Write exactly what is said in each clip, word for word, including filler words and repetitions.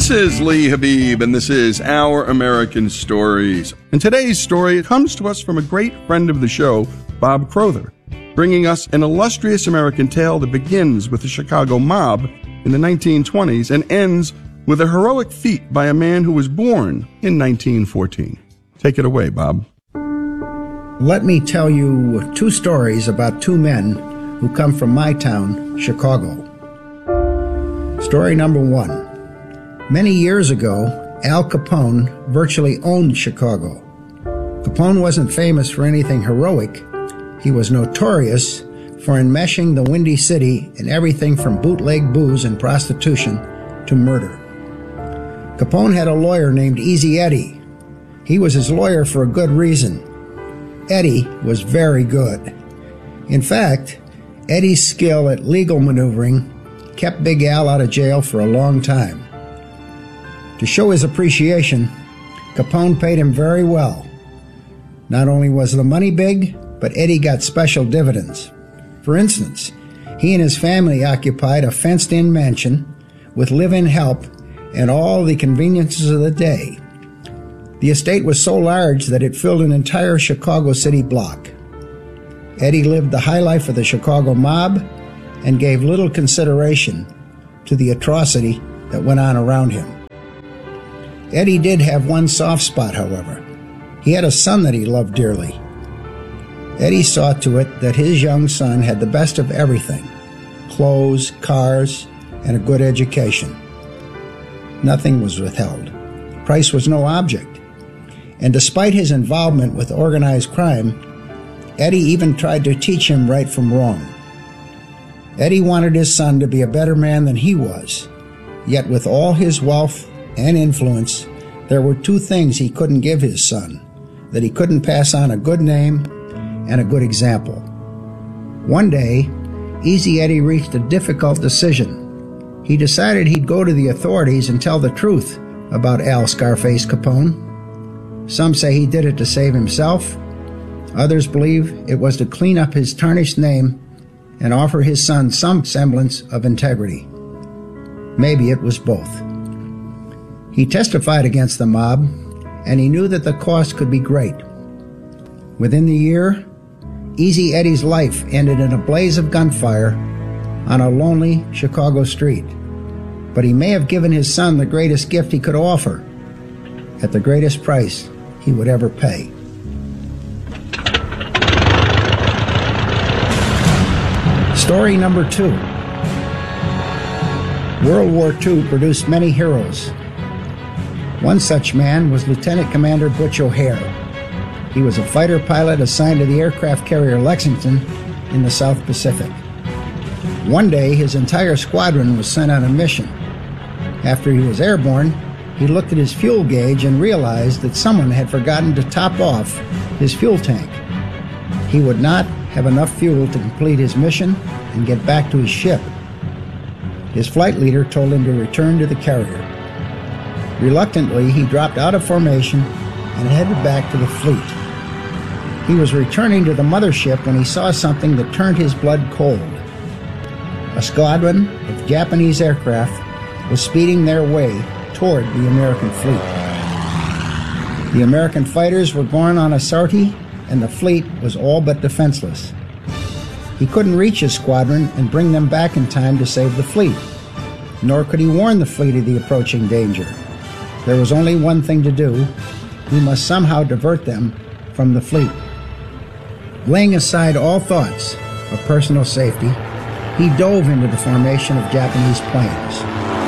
This is Lee Habib, and this is Our American Stories. And today's story comes to us from a great friend of the show, Bob Crowther, bringing us an illustrious American tale that begins with the Chicago mob in the nineteen twenties and ends with a heroic feat by a man who was born in nineteen fourteen. Take it away, Bob. Let me tell you two stories about two men who come from my town, Chicago. Story number one. Many years ago, Al Capone virtually owned Chicago. Capone wasn't famous for anything heroic. He was notorious for enmeshing the Windy City in everything from bootleg booze and prostitution to murder. Capone had a lawyer named Easy Eddie. He was his lawyer for a good reason. Eddie was very good. In fact, Eddie's skill at legal maneuvering kept Big Al out of jail for a long time. To show his appreciation, Capone paid him very well. Not only was the money big, but Eddie got special dividends. For instance, he and his family occupied a fenced-in mansion with live-in help and all the conveniences of the day. The estate was so large that it filled an entire Chicago city block. Eddie lived the high life of the Chicago mob and gave little consideration to the atrocity that went on around him. Eddie did have one soft spot, however. He had a son that he loved dearly. Eddie saw to it that his young son had the best of everything: clothes, cars, and a good education. Nothing was withheld. Price was no object. And despite his involvement with organized crime, Eddie even tried to teach him right from wrong. Eddie wanted his son to be a better man than he was. Yet with all his wealth and influence, there were two things he couldn't give his son: that he couldn't pass on a good name and a good example. One day, Easy Eddie reached a difficult decision. He decided he'd go to the authorities and tell the truth about Al Scarface Capone. Some say he did it to save himself. Others believe it was to clean up his tarnished name and offer his son some semblance of integrity. Maybe it was both. He testified against the mob, and he knew that the cost could be great. Within the year, Easy Eddie's life ended in a blaze of gunfire on a lonely Chicago street. But he may have given his son the greatest gift he could offer, at the greatest price he would ever pay. Story number two. World War Two produced many heroes. One such man was Lieutenant Commander Butch O'Hare. He was a fighter pilot assigned to the aircraft carrier Lexington in the South Pacific. One day, his entire squadron was sent on a mission. After he was airborne, he looked at his fuel gauge and realized that someone had forgotten to top off his fuel tank. He would not have enough fuel to complete his mission and get back to his ship. His flight leader told him to return to the carrier. Reluctantly, he dropped out of formation and headed back to the fleet. He was returning to the mothership when he saw something that turned his blood cold. A squadron of Japanese aircraft was speeding their way toward the American fleet. The American fighters were going on a sortie, and the fleet was all but defenseless. He couldn't reach his squadron and bring them back in time to save the fleet, nor could he warn the fleet of the approaching danger. There was only one thing to do. He must somehow divert them from the fleet. Laying aside all thoughts of personal safety, he dove into the formation of Japanese planes.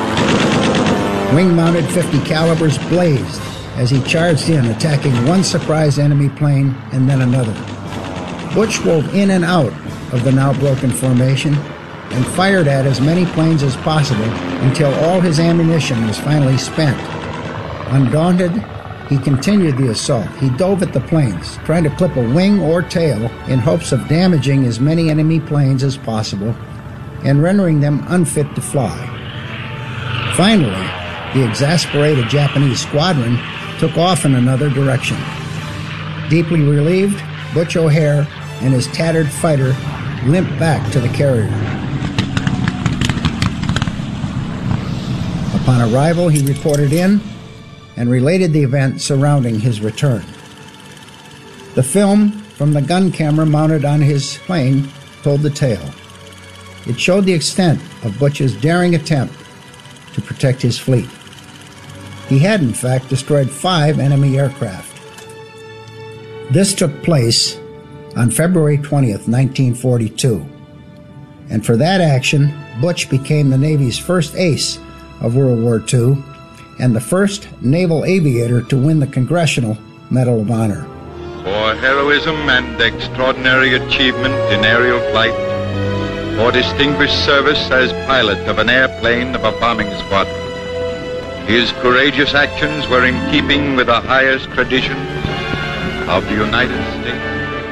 Wing-mounted fifty calibers blazed as he charged in, attacking one surprise enemy plane and then another. Butch wove in and out of the now broken formation and fired at as many planes as possible until all his ammunition was finally spent. Undaunted, he continued the assault. He dove at the planes, trying to clip a wing or tail in hopes of damaging as many enemy planes as possible and rendering them unfit to fly. Finally, the exasperated Japanese squadron took off in another direction. Deeply relieved, Butch O'Hare and his tattered fighter limped back to the carrier. A Upon arrival, he reported in and related the event surrounding his return. The film from the gun camera mounted on his plane told the tale. It showed the extent of Butch's daring attempt to protect his fleet. He had, in fact, destroyed five enemy aircraft. This took place on February twentieth, nineteen forty-two. And for that action, Butch became the Navy's first ace of World War Two and the first naval aviator to win the Congressional Medal of Honor. For heroism and extraordinary achievement in aerial flight, for distinguished service as pilot of an airplane of a bombing squadron. His courageous actions were in keeping with the highest traditions of the United States.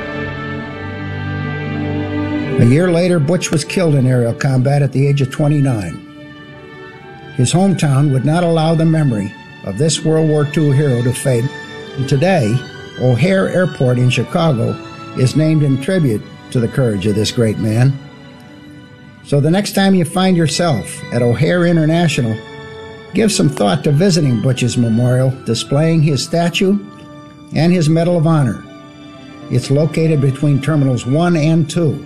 A year later, Butch was killed in aerial combat at the age of twenty-nine. His hometown would not allow the memory of this World War Two hero to fade. And today, O'Hare Airport in Chicago is named in tribute to the courage of this great man. So the next time you find yourself at O'Hare International, give some thought to visiting Butch's memorial, displaying his statue and his Medal of Honor. It's located between Terminals one and two.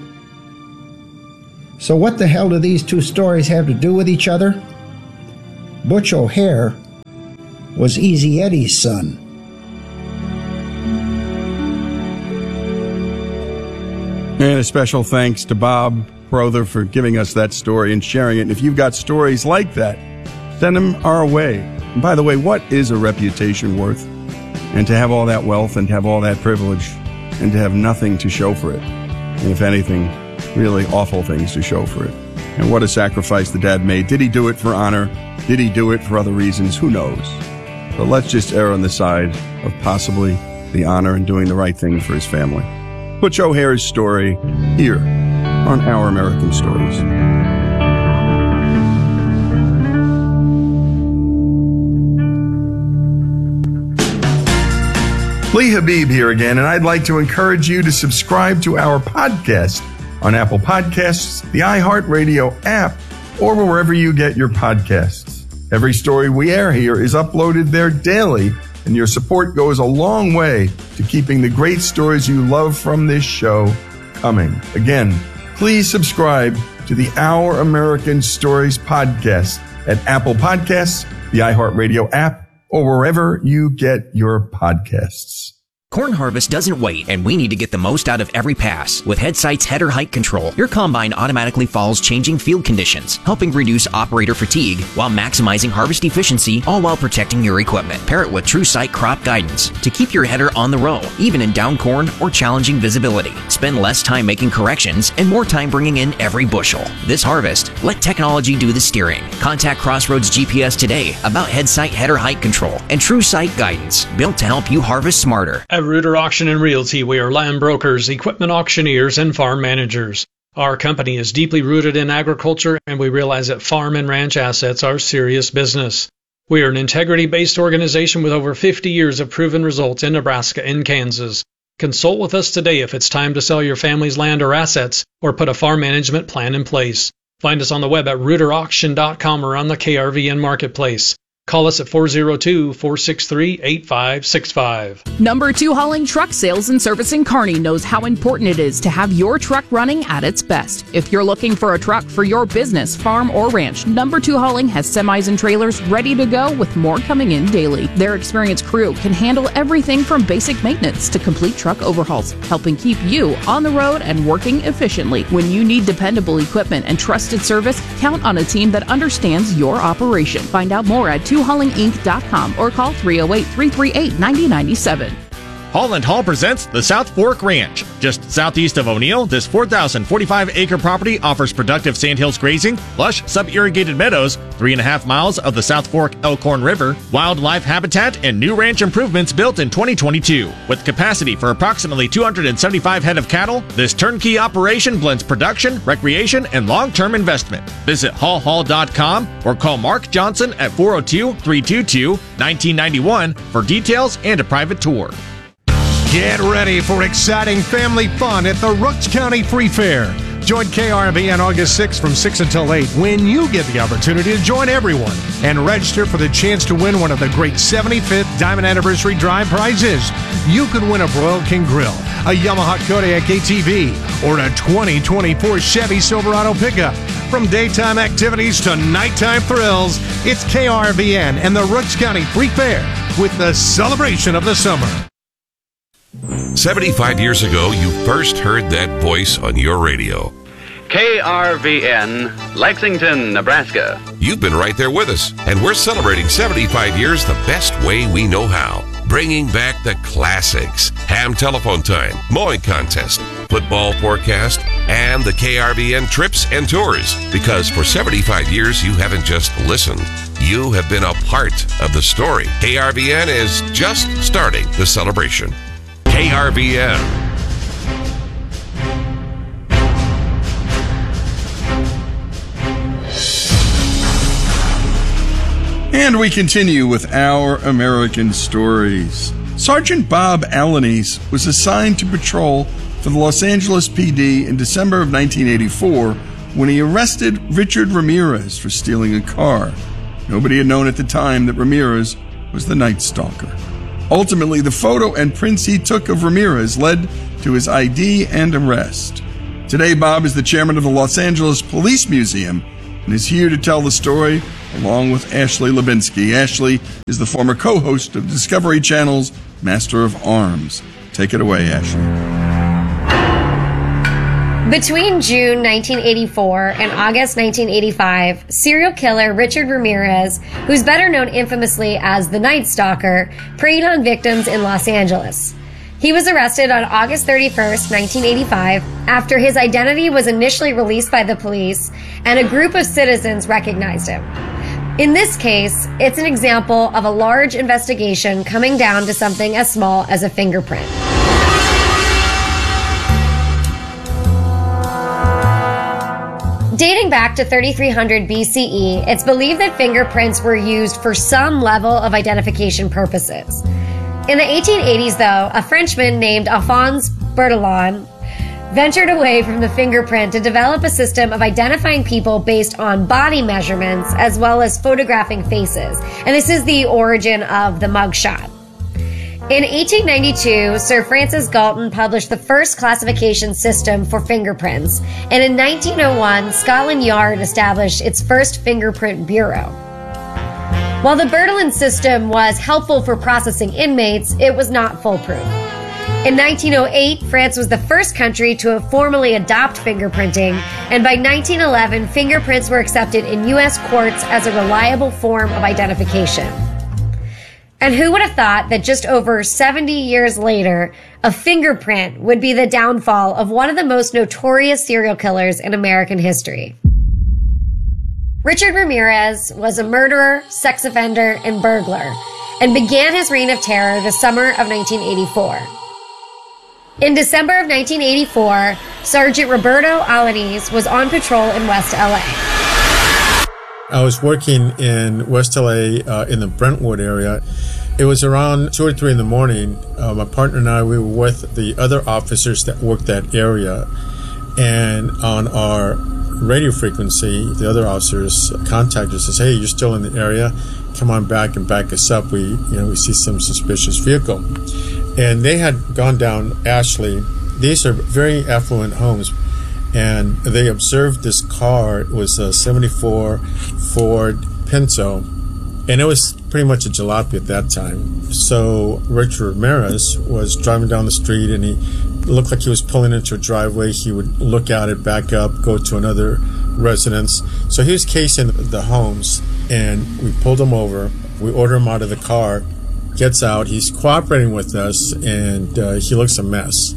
So what the hell do these two stories have to do with each other? Butch O'Hare was Easy Eddie's son. And a special thanks to Bob Crowther for giving us that story and sharing it. And if you've got stories like that, send them our way. And by the way, what is a reputation worth? And to have all that wealth and to have all that privilege and to have nothing to show for it. And if anything, really awful things to show for it. And what a sacrifice the dad made. Did he do it for honor? Did he do it for other reasons? Who knows? But let's just err on the side of possibly the honor and doing the right thing for his family. Butch O'Hare's story here on Our American Stories. Lee Habib here again, and I'd like to encourage you to subscribe to our podcast on Apple Podcasts, the iHeartRadio app, or wherever you get your podcasts. Every story we air here is uploaded there daily, and your support goes a long way to keeping the great stories you love from this show coming. Again, please subscribe to the Our American Stories podcast at Apple Podcasts, the iHeartRadio app, or wherever you get your podcasts. Corn harvest doesn't wait, and we need to get the most out of every pass. With Headsight's header height control, your combine automatically follows changing field conditions, helping reduce operator fatigue while maximizing harvest efficiency, all while protecting your equipment. Pair it with TrueSight crop guidance to keep your header on the row, even in down corn or challenging visibility. Spend less time making corrections and more time bringing in every bushel. This harvest, let technology do the steering. Contact Crossroads G P S today about Headsight header height control and TrueSight guidance, built to help you harvest smarter. At Reuter Auction and Realty, we are land brokers, equipment auctioneers, and farm managers. Our company is deeply rooted in agriculture, and we realize that farm and ranch assets are serious business. We are an integrity-based organization with over fifty years of proven results in Nebraska and Kansas. Consult with us today if it's time to sell your family's land or assets, or put a farm management plan in place. Find us on the web at reuter auction dot com or on the K R V N Marketplace. Call us at four oh two, four six three, eight five six five. Number two Hauling Truck Sales and Service in Kearney knows how important it is to have your truck running at its best. If you're looking for a truck for your business, farm, or ranch, Number two Hauling has semis and trailers ready to go with more coming in daily. Their experienced crew can handle everything from basic maintenance to complete truck overhauls, helping keep you on the road and working efficiently. When you need dependable equipment and trusted service, count on a team that understands your operation. Find out more at two hauling inc dot com or call three oh eight, three three eight, nine oh nine seven. Holland Hall presents the South Fork Ranch. Just southeast of O'Neill, this four thousand forty-five acre property offers productive sandhills grazing, lush sub-irrigated meadows, three and a half miles of the South Fork Elkhorn River, wildlife habitat, and new ranch improvements built in twenty twenty-two. With capacity for approximately two hundred seventy-five head of cattle, this turnkey operation blends production, recreation, and long-term investment. Visit hall hall dot com or call Mark Johnson at four oh two, three two two, one nine nine one for details and a private tour. Get ready for exciting family fun at the Rooks County Free Fair. Join K R V N August sixth from six until eight when you get the opportunity to join everyone and register for the chance to win one of the great seventy-fifth Diamond Anniversary Drive prizes. You could win a Broil King Grill, a Yamaha Kodiak A T V, or a twenty twenty-four Chevy Silverado pickup. From daytime activities to nighttime thrills, it's K R V N and the Rooks County Freak Fair with the celebration of the summer. seventy-five years ago, you first heard that voice on your radio. K R V N, Lexington, Nebraska. You've been right there with us, and we're celebrating seventy-five years the best way we know how. Bringing back the classics, ham telephone time, mowing contest, football forecast, and the K R V N trips and tours. Because for seventy-five years, you haven't just listened. You have been a part of the story. K R V N is just starting the celebration. K R V N. And we continue with Our American Stories. Sergeant Bob Alanis was assigned to patrol for the Los Angeles P D in December of nineteen eighty-four when he arrested Richard Ramirez for stealing a car. Nobody had known at the time that Ramirez was the Night Stalker. Ultimately, the photo and prints he took of Ramirez led to his I D and arrest. Today, Bob is the chairman of the Los Angeles Police Museum and is here to tell the story along with Ashley Lubinsky. Ashley is the former co-host of Discovery Channel's Master of Arms. Take it away, Ashley. Between June nineteen eighty-four and August nineteen eighty-five, serial killer Richard Ramirez, who's better known infamously as the Night Stalker, preyed on victims in Los Angeles. He was arrested on August thirty-first, nineteen eighty-five, after his identity was initially released by the police and a group of citizens recognized him. In this case, it's an example of a large investigation coming down to something as small as a fingerprint. Dating back to thirty-three hundred B C E, it's believed that fingerprints were used for some level of identification purposes. In the eighteen eighties, though, a Frenchman named Alphonse Bertillon ventured away from the fingerprint to develop a system of identifying people based on body measurements as well as photographing faces. And this is the origin of the mugshot. In eighteen ninety-two, Sir Francis Galton published the first classification system for fingerprints, and in nineteen oh one, Scotland Yard established its first fingerprint bureau. While the Bertillon system was helpful for processing inmates, it was not foolproof. In nineteen oh eight, France was the first country to formally adopt fingerprinting, and by nineteen eleven, fingerprints were accepted in U S courts as a reliable form of identification. And who would have thought that just over seventy years later, a fingerprint would be the downfall of one of the most notorious serial killers in American history? Richard Ramirez was a murderer, sex offender, and burglar, and began his reign of terror the summer of nineteen eighty-four. In December of nineteen eighty-four, Sergeant Roberto Alanis was on patrol in West L A. I was working in West L A uh, in the Brentwood area. It was around two or three in the morning. Uh, my partner and I, we were with the other officers that worked that area. And on our radio frequency, the other officers contacted us and said, "Hey, you're still in the area. Come on back and back us up. We, you know, we see some suspicious vehicle." And they had gone down Ashley. These are very affluent homes. And they observed this car. It was a seventy-four Ford Pinto, and it was pretty much a jalopy at that time. So Richard Ramirez was driving down the street, and he looked like he was pulling into a driveway. He would look at it, back up, go to another residence. So he was casing the homes, and we pulled him over. We ordered him out of the car. Gets out. He's cooperating with us, and uh, he looks a mess.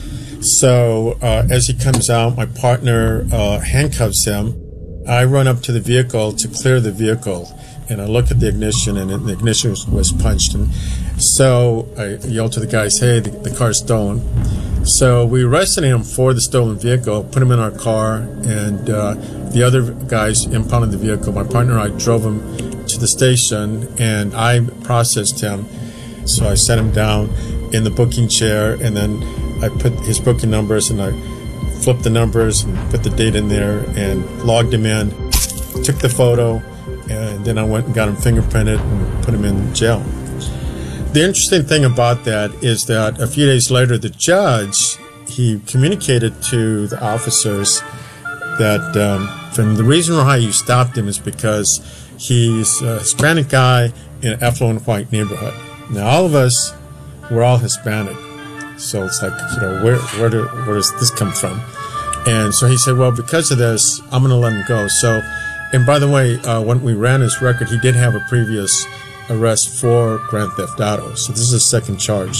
So uh, as he comes out, my partner uh, handcuffs him. I run up to the vehicle to clear the vehicle, and I look at the ignition, and the ignition was, was punched. And so I yell to the guys, "Hey, the, the car's stolen." So we arrested him for the stolen vehicle, put him in our car, and uh, the other guys impounded the vehicle. My partner and I drove him to the station, and I processed him. So I set him down in the booking chair, and then I put his booking numbers, and I flipped the numbers and put the date in there and logged him in, took the photo, and then I went and got him fingerprinted and put him in jail. The interesting thing about that is that a few days later, the judge, he communicated to the officers that um, from the reason why you stopped him is because he's a Hispanic guy in an affluent white neighborhood. Now, all of us, we're all Hispanic. So it's like, you know, where where, do, where does this come from? And so he said, well, because of this, I'm going to let him go. So, and by the way, uh, when we ran his record, he did have a previous arrest for Grand Theft Auto. So this is a second charge.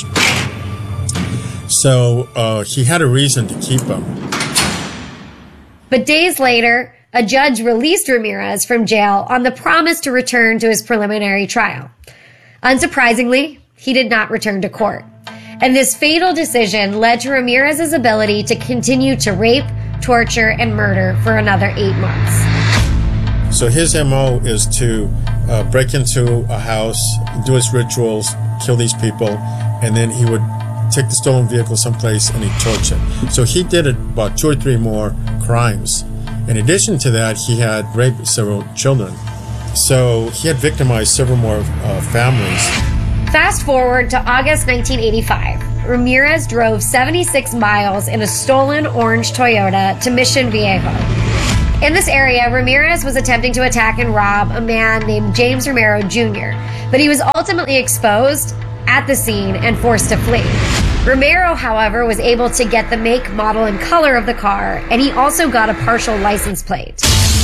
So uh, he had a reason to keep him. But days later, a judge released Ramirez from jail on the promise to return to his preliminary trial. Unsurprisingly, he did not return to court. And this fatal decision led to Ramirez's ability to continue to rape, torture, and murder for another eight months. So his M O is to uh, break into a house, do his rituals, kill these people, and then he would take the stolen vehicle someplace and he'd torch it. So he did it about two or three more crimes. In addition to that, he had raped several children. So he had victimized several more uh, families. Fast forward to August nineteen eighty-five. Ramirez drove seventy-six miles in a stolen orange Toyota to Mission Viejo. In this area, Ramirez was attempting to attack and rob a man named James Romero Junior, but he was ultimately exposed at the scene and forced to flee. Romero, however, was able to get the make, model, and color of the car, and he also got a partial license plate.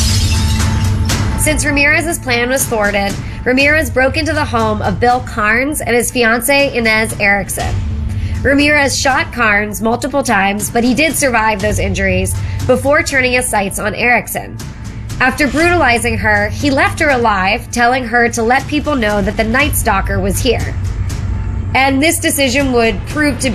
Since Ramirez's plan was thwarted, Ramirez broke into the home of Bill Carnes and his fiancée Inez Erickson. Ramirez shot Carnes multiple times, but he did survive those injuries before turning his sights on Erickson. After brutalizing her, he left her alive, telling her to let people know that the Night Stalker was here. And this decision would prove to